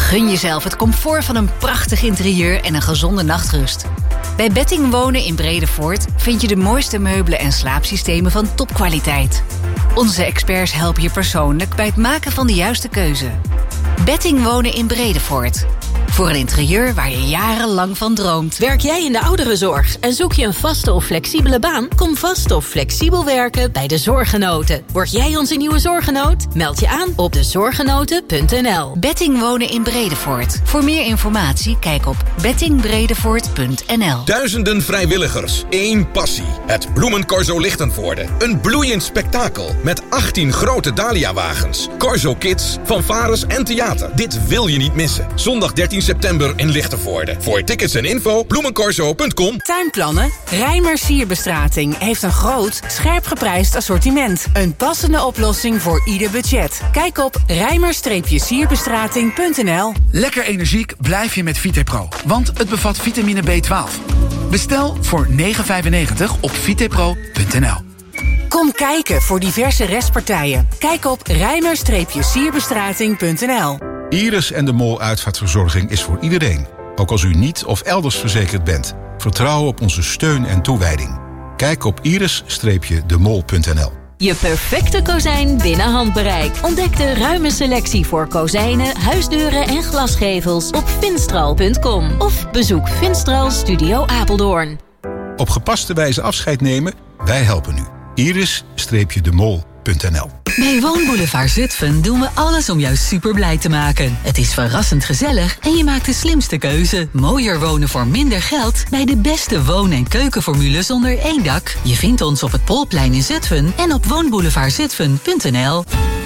Gun jezelf het comfort van een prachtig interieur en een gezonde nachtrust. Bij Betting Wonen in Bredevoort vind je de mooiste meubelen en slaapsystemen van topkwaliteit. Onze experts helpen je persoonlijk bij het maken van de juiste keuze. Betting Wonen in Bredevoort. Voor een interieur waar je jarenlang van droomt. Werk jij in de ouderenzorg en zoek je een vaste of flexibele baan? Kom vast of flexibel werken bij de Zorggenoten. Word jij onze nieuwe zorggenoot? Meld je aan op dezorggenoten.nl. Betting Wonen in Bredevoort. Voor meer informatie kijk op bettingbredevoort.nl. Duizenden vrijwilligers, één passie. Het Bloemencorso Lichtenvoorde. Een bloeiend spektakel met 18 grote Dahlia-wagens. Corso Kids, fanfares en theater. Dit wil je niet missen. Zondag 13 september in Lichtenvoorde. Voor tickets en info bloemencorso.com. Tuinplannen? Rijmer Sierbestrating heeft een groot, scherp geprijsd assortiment. Een passende oplossing voor ieder budget. Kijk op rijmer-sierbestrating.nl. Lekker energiek blijf je met VitePro, want het bevat vitamine B12. Bestel voor €9,95 op vitepro.nl. Kom kijken voor diverse restpartijen. Kijk op rijmer-sierbestrating.nl. Iris en de Mol uitvaartverzorging is voor iedereen. Ook als u niet of elders verzekerd bent. Vertrouw op onze steun en toewijding. Kijk op iris-demol.nl. Je perfecte kozijn binnen handbereik. Ontdek de ruime selectie voor kozijnen, huisdeuren en glasgevels op finstral.com. Of bezoek Finstral Studio Apeldoorn. Op gepaste wijze afscheid nemen? Wij helpen u. iris-demol.nl. Bij Woonboulevard Zutphen doen we alles om jou super blij te maken. Het is verrassend gezellig en je maakt de slimste keuze. Mooier wonen voor minder geld bij de beste woon- en keukenformules onder één dak. Je vindt ons op het Polplein in Zutphen en op woonboulevardzutphen.nl.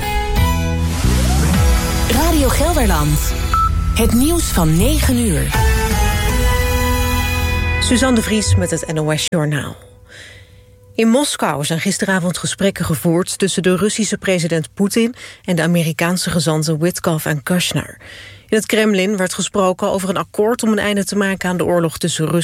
Radio Gelderland. Het nieuws van 9 uur. Suzanne de Vries met het NOS Journaal. In Moskou zijn gisteravond gesprekken gevoerd tussen de Russische president Poetin en de Amerikaanse gezanten Witkoff en Kushner. In het Kremlin werd gesproken over een akkoord om een einde te maken aan de oorlog tussen Rusland